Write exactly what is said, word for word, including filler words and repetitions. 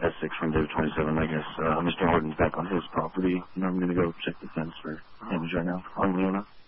S six from David twenty-seven. I guess uh, Mister Horton's back on his property, and I'm going to go check the fence for damage right now on Leona.